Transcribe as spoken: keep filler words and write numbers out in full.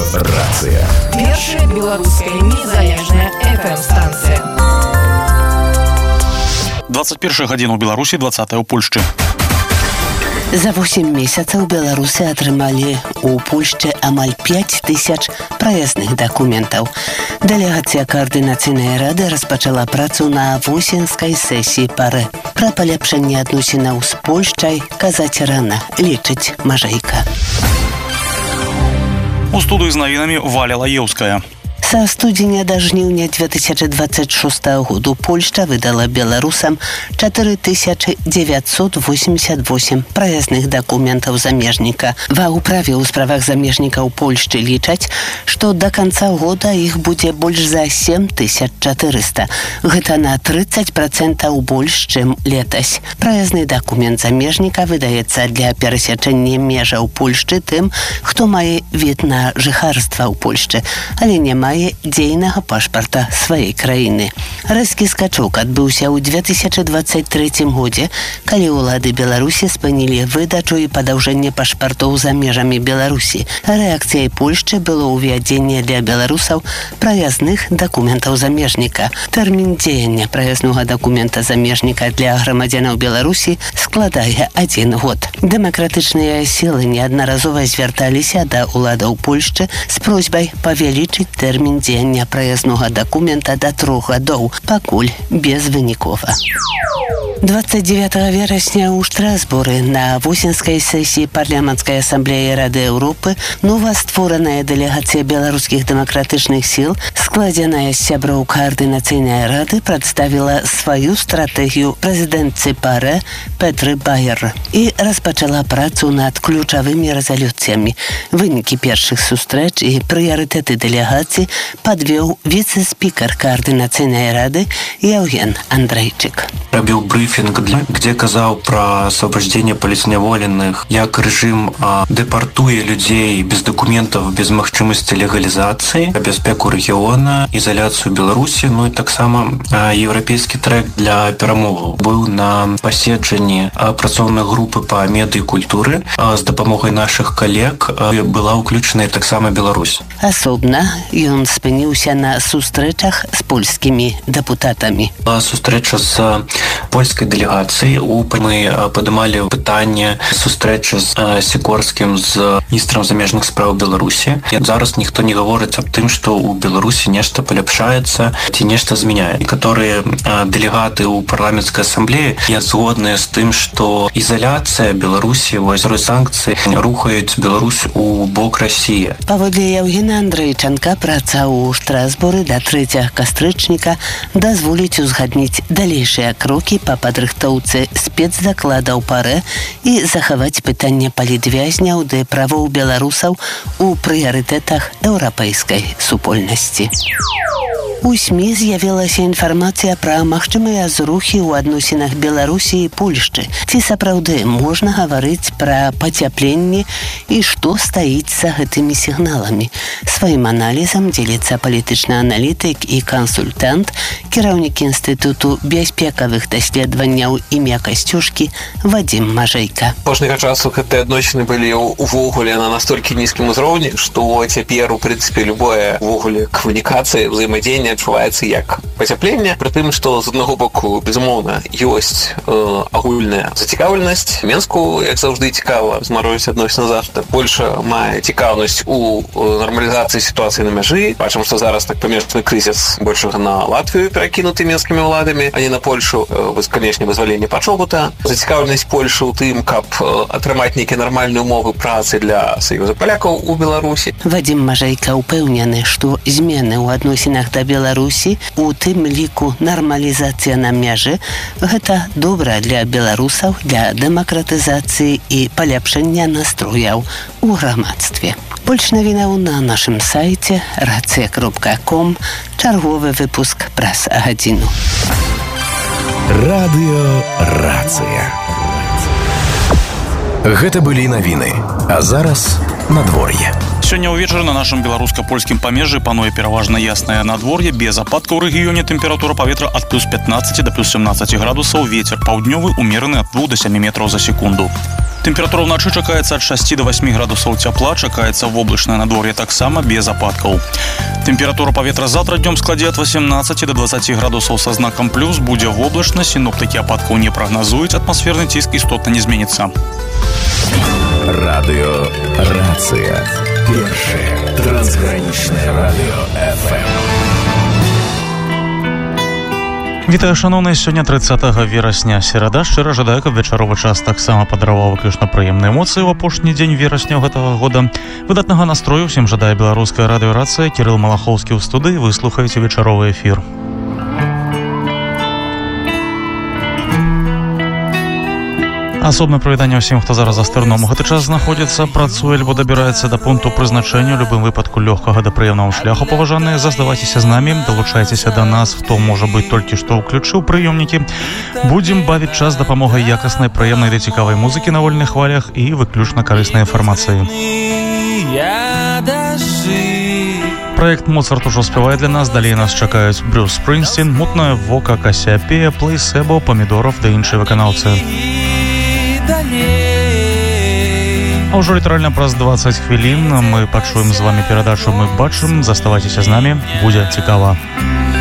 Рацыя. Першая беларуская незалежная эф эм-станцыя. двадцать першая гадзіна ў Беларусі, двадцатая ў Польшчы. За восемь месяцаў беларусы атрымалі ў Польшчы амаль пяць тысяч праездных дакументаў. Дэлегацыя Каардынацыйнай рады распачала працу на восеньскай сесіі пары. Пра паляпшэнне адносінаў з Польшчай казаць рана, лічыць Мажэйка. У студыі з навінамі Валя Лаеўская. Са студзеня да жніўня две тысячи двадцать шестого году Польшча выдала беларусам чатыры тысячи девятьсот восемьдесят восемь праездных дакументаў замежніка. Ва ўправе ў справах замежнікаў Польшчы лічаць, што да канца года іх будзе больш за семь тысяч четыреста. Гэта на тридцать процентов больш, чым летась. Праездны дакумент замежніка выдаецца для перасячэння межаў Польшчы тым, хто мае від на жыхарства ў Польшчы, але не мае дзейнага пашпарта сваёй краіны. Рэзкі скачок адбыўся ў две тысячи двадцать третьем годзе, калі ўлады Беларусі спынілі выдачу і падаўжэнне пашпартоў за межамі Беларусі. Рэакцыяй Польшчы было ўвядзенне для беларусаў праязных дакументаў замежніка. Тэрмін дзеяння праязнога дакумента замежніка для грамадзянаў Беларусі складае адзін год. Дэмакратычныя сілы неаднаразова звярталіся да ўладаў Польшчы з просьбай павялічыць тэрмін дзеяння праязнога дакумента да трох гадоў, пакуль безвынікова. двадцать девятого верасня ў Штрасбуры на восеньскай сесіі парламенцкай асамблеі Рады Еўропы новаствораная дэлегацыя беларускіх дэмакратычных сіл, складзеная з сяброў Каардынацыйнай рады, прадставіла сваю стратэгію прэзідэнтцы ПАРЭ Петры Баяр і распачала працу над ключавымі рэзалюцыямі. Вынікі першых сустрэч і прыярытэты дэлегацыі падвёў віцэ-спікар Каардынацыйнай рады Яўген Андрейчык. Рабіў брифинг, где казаў про освобождение палізняволеных, як рэжым дэпартуе людзей без документов, без магчымасці легалізацыі, бяспеку рэгіёна, ізаляцыю Беларусі, ну і таксама еўрапейскі трэк для перамоваў. Быў на паседжанні працоўнай групы па медыі культуры. З дапамогай нашых калег была ўключаная таксама Беларусь. Асобна ён спыніўся на сустрэчах з польскімі дэпутатамі. Сустрэча з польскай дэлегацыі. Мы падымалі пытанне сустрэчы з Сікорскім, з міністрам замежных спраў Беларусі. Зараз ніхто не гаворыць аб тым, што ў Беларусі нешта паляпшаецца ці нешта змяняе. Некаторыя дэлегаты ў парламенцкай асамблеі не згодныя з тым, што ізаляцыя Беларусі, войсковыя санкцыі рухаюць Беларусь у бок Расіі. Паводле Яўгена Андрейчанка, праца ў Штрасбуры да трэцяга кастрычніка дазволіць узгадніць далейшыя крокі па падрыхтоўцы спецдакладаў ПАРЭ і захаваць пытанне палітвязняў ды правоў беларусаў у прыярытэтах еўрапейскай супольнасці. У СМІ з'явілася інфармацыя пра магчымыя зрухі ў адносінах Беларусі і Польшчы. Ці сапраўды можна гаварыць пра пацяпленне і што стаіць за гэтымі сігналамі? Сваім аналізам дзеліцца палітычны аналітык і кансультант, кіраўнік інстытуту бяспекавых даследаванняў імя Касцюшкі Вадзім Мажэйка. Кожнага часу гэтыя адносіны былі увогуле на настолькі нізкім узроўні, што цяпер, у прынцыпе, любое увогуле камунікацыя, ўзаемадзеянне адчуваецца як пацяпленне, пры тым, што з аднаго боку, безумоўна, ёсць э, агульная зацікаўленасць. Менску, як заўжды, цікава змарозіць адносіны завтра. Польша мае цікаўнасць у нармалізацыі сітуацыі на мяжы. Бачым, што зараз так памежны крызіс большага на Латвію перакінуты менскімі ўладамі, а не на Польшу. Вось, канешне, вызваленне пачобута. Зацікаўленасць Польшы ў тым, каб атрымаць нейкія нармальныя умовы працы для Саюза палякаў у Беларусі. Вадзім Мажэйка ўпэўнены, што змены ў адносінах да Беларусі, у тым ліку нармалізацыя на мяжы, гэта добра для беларусаў, для дэмакратызацыі і паляпшэння настрояў у грамадстве. Больш навінаў на нашым сайце рацыя кропка ком. Чарговы выпуск праз гадзіну. Радыё Рацыя. Гэта былі навіны. А зараз надвор'е. Сёння ўвечары на нашым беларуска-польскім памежжы пануе пераважна яснае надвор'е, без ападкаў у рэгіёне, тэмпература паветра ад плюс пятнаццаць да плюс семнаццаць градусаў, вецер паўднёвы умераны ад двух да сямі метраў за секунду. Тэмпература ўначы чакаецца ад шасці да васьмі градусаў цяпла, чакаецца воблачнае надвор'е таксама без ападкаў. Тэмпература паветра заўтра днём складзе ад васемнаццаці да дваццаці градусаў са знакам плюс, будзе воблачна, сіноптыкі ападкаў не прагназуюць, атмасферны ціск істотна не зменіцца. Радыё Рацыя. Першае трансгранічнае радыё эф эм. Вітаю, шаноўныя, сёння трыццатага верасня, серада. Шчыра жадаю, каб вечаровы час таксама падараваў выключна прыемныя эмоцыі ў апошні дзень верасня гэтага года. Выдатнага настрою ўсім жадае беларуская радыёрацыя. Кірыл Малахоўскі ў студыі. Вы слухаеце вечаровы эфір. Асобнае прывітанне ўсім, хто зараз за стырном у гэты час знаходзіцца, працуе альбо дабіраецца да пункту прызначэння. У любым выпадку лёгкага да прыемнага шляху, паважаныя. Заставайцеся з намі, далучайцеся да нас, хто, можа быць, толькі што ўключыў прыёмнікі. Будзем бавіць час дапамогай якаснай, прыемнай ды цікавай музыкі на вольных хвалях і выключна карыснай інфармацыі. Праект «Моцарт» ужо спявае для нас. Далей нас чакаюць Брюс Спрынгстін, «Мутнае вока», «Касіапея», «Плейсебо», «Памідоров» ды іншыя выканаўцы. А ўжо літаральна праз дваццаць хвілін мы пачуем з вамі перадачу «Мы бачым». Заставайцеся з намі, будзе цікава.